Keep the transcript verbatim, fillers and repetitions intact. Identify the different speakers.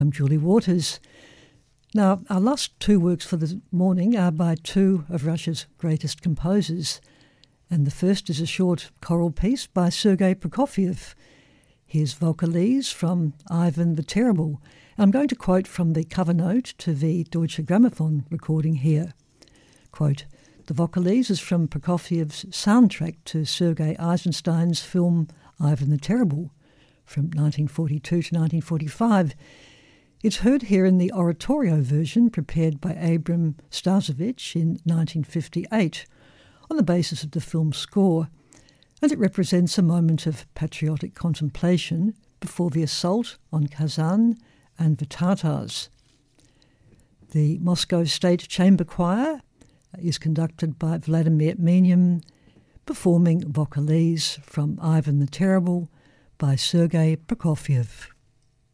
Speaker 1: I'm Julie Waters. Now, our last two works for the morning are by two of Russia's greatest composers, and the first is a short choral piece by Sergei Prokofiev. Here's Vocalese from Ivan the Terrible. I'm going to quote from the cover note to the Deutsche Grammophon recording here. Quote, "The Vocalese is from Prokofiev's soundtrack to Sergei Eisenstein's film Ivan the Terrible from nineteen forty-two to nineteen forty-five. It's heard here in the oratorio version prepared by Abram Starcevich in nineteen fifty-eight on the basis of the film's score, and it represents a moment of patriotic contemplation before the assault on Kazan and the Tatars. The Moscow State Chamber Choir is conducted by Vladimir Menium, performing Vocalese from Ivan the Terrible by Sergei Prokofiev.